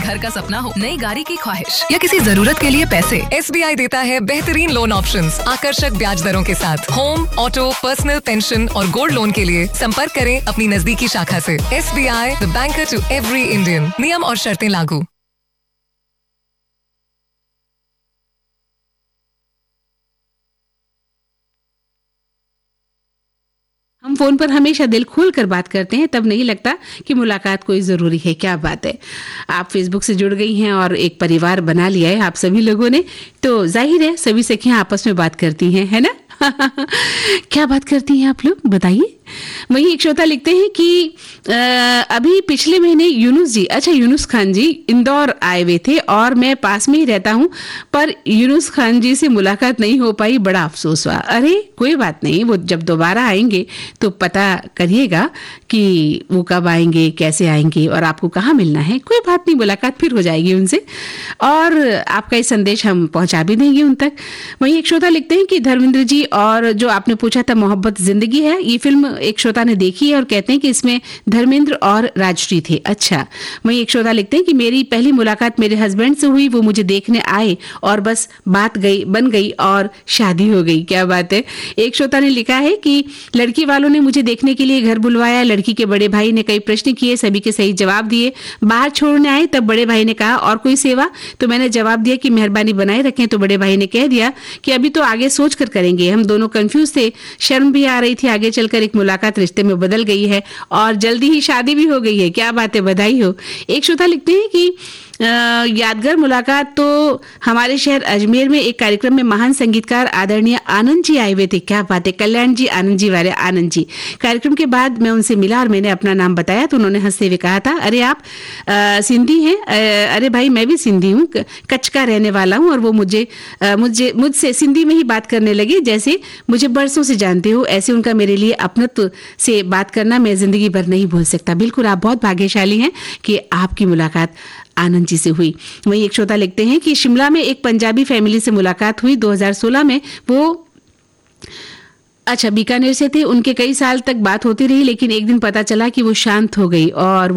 घर का सपना हो, नई गाड़ी की ख्वाहिश या किसी जरूरत के लिए पैसे, SBI देता है बेहतरीन लोन ऑप्शंस आकर्षक ब्याज दरों के साथ। होम, ऑटो, पर्सनल, पेंशन और गोल्ड लोन के लिए संपर्क करें अपनी नजदीकी शाखा से। SBI, the banker to every Indian. नियम और शर्तें लागू। हम फोन पर हमेशा दिल खोल कर बात करते हैं, तब नहीं लगता कि मुलाकात कोई ज़रूरी है। क्या बात है, आप फेसबुक से जुड़ गई हैं और एक परिवार बना लिया है आप सभी लोगों ने, तो जाहिर है सभी सखियां आपस में बात करती हैं, है ना। क्या बात करती हैं आप लोग, बताइए। वहीं एक श्रोता लिखते हैं कि अभी पिछले महीने यूनुस खान जी इंदौर आए हुए थे और मैं पास में ही रहता हूं, पर यूनुस खान जी से मुलाकात नहीं हो पाई, बड़ा अफसोस हुआ। अरे कोई बात नहीं, वो जब दोबारा आएंगे तो पता करिएगा कि वो कब आएंगे, कैसे आएंगे और आपको कहाँ मिलना है। कोई बात नहीं, मुलाकात फिर हो जाएगी उनसे और आपका ये संदेश हम पहुंचा भी देंगे उन तक। वहीं एक श्रोता लिखते हैं कि धर्मेंद्र जी, और जो आपने पूछा था मोहब्बत जिंदगी है, ये फिल्म एक श्रोता ने देखी है और कहते हैं कि इसमें धर्मेंद्र और राजश्री थे। अच्छा। वहीं एक श्रोता लिखते हैं कि मेरी पहली मुलाकात मेरे हस्बैंड से हुई, वो मुझे देखने आए और बस बात बन गई और शादी हो गई। क्या बात है। एक श्रोता ने लिखा है कि लड़की वालों ने मुझे देखने के लिए घर बुलवाया, लड़की के बड़े भाई ने कई प्रश्न किए, सभी के सही जवाब दिए, बाहर छोड़ने आए तब बड़े भाई ने कहा और कोई सेवा, तो मैंने जवाब दिया कि मेहरबानी बनाए रखें, तो बड़े भाई ने कह दिया कि अभी तो आगे सोच कर करेंगे। हम दोनों कंफ्यूज थे, शर्म भी आ रही थी, आगे चलकर एक मुलाकात रिश्ते में बदल गई है और जल्दी ही शादी भी हो गई है। क्या बात है, बधाई हो। एक श्रोता लिखते हैं कि यादगार मुलाकात तो हमारे शहर अजमेर में एक कार्यक्रम में महान संगीतकार आदरणीय आनंद जी आए हुए थे। क्या बात है, कल्याण जी, आनंद जी वाले आनंद जी। कार्यक्रम के बाद मैं उनसे मिला और मैंने अपना नाम बताया तो उन्होंने हंसते हुए कहा था, अरे आप सिंधी हैं। अरे भाई मैं भी सिंधी हूँ, कच्छ का रहने वाला हूँ। और वो मुझसे सिंधी में ही बात करने लगे, जैसे मुझे बरसों से जानते हो। ऐसे उनका मेरे लिए अपनत्व से बात करना मैं जिंदगी भर नहीं भूल सकता। बिल्कुल, आप बहुत भाग्यशाली हैं कि आपकी मुलाकात आनंद जी से हुई। वहीं एक श्रोता लिखते हैं कि शिमला में एक पंजाबी फैमिली से मुलाकात हुई 2016 में। वो बीकानेर से थे। उनके कई साल तक बात होती रही, लेकिन एक दिन पता चला कि वो शांत हो गई और